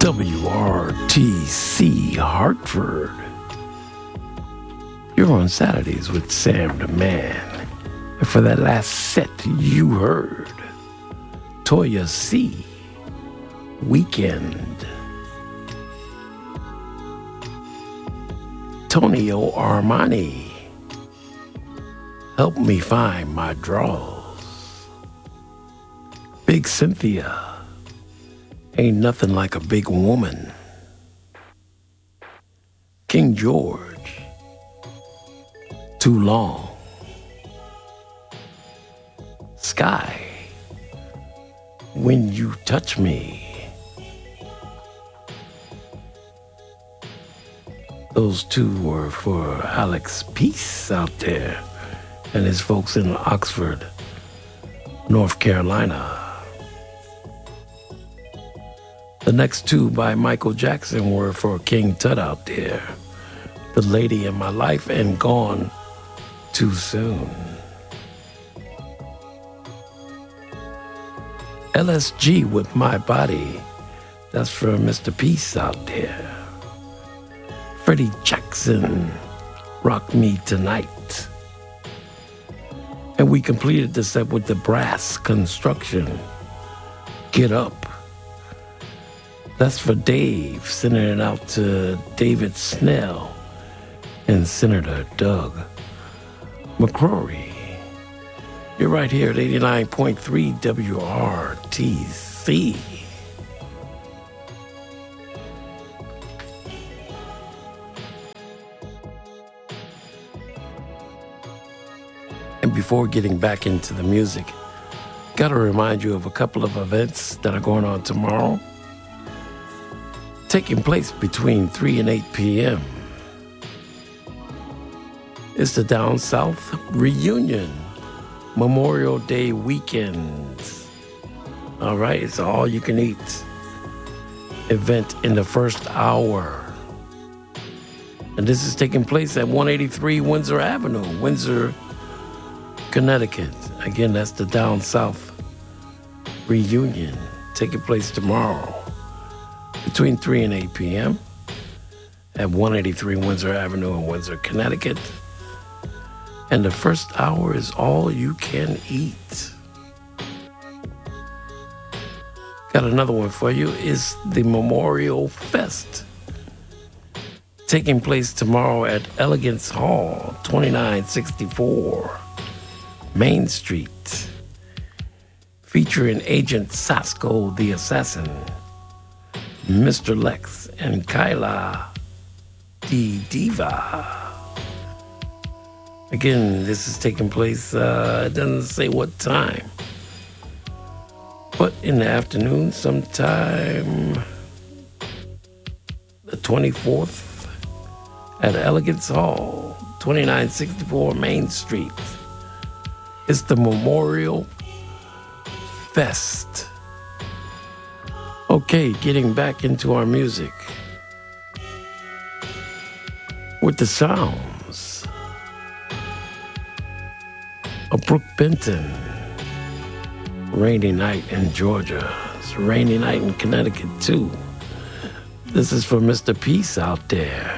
WRTC Hartford. You're on Saturdays with Sam the Man. And for that last set, you heard Toya C. Weekend. Tonio Armani. Help Me Find My Draws. Big Cynthia. Ain't Nothing Like a Big Woman. King George. Too Long. Sky. When You Touch Me. Those two were for Alex Peace out there and his folks in Oxford, North Carolina. The next two by Michael Jackson were for King Tut out there, The Lady in My Life and Gone Too Soon. LSG with My Body, that's for Mr. Peace out there. Freddie Jackson, Rock Me Tonight. And we completed the set with the Brass Construction, Get Up. That's for Dave, sending it out to David Snell and Senator Doug McCrory. You're right here at 89.3 WRTC. And before getting back into the music, got to remind you of a couple of events that are going on tomorrow, taking place between 3 and 8 p.m. It's the Down South Reunion Memorial Day weekend. All right, it's an all-you-can-eat event in the first hour. And this is taking place at 183 Windsor Avenue, Windsor, Connecticut. Again, that's the Down South Reunion taking place tomorrow between 3 and 8 p.m. at 183 Windsor Avenue in Windsor, Connecticut. And the first hour is all you can eat. Got another one for you. Is the Memorial Fest taking place tomorrow at Elegance Hall, 2964 Main Street, featuring Agent Sasko the Assassin, Mr. Lex, and Kyla the Diva. Again, this is taking place, it doesn't say what time, but in the afternoon, sometime the 24th at Elegance Hall, 2964 Main Street. It's the Memorial Fest. Okay, getting back into our music with the sounds of Brooke Benton. Rainy night in Georgia. It's a rainy night in Connecticut too. This is for Mr. Peace out there.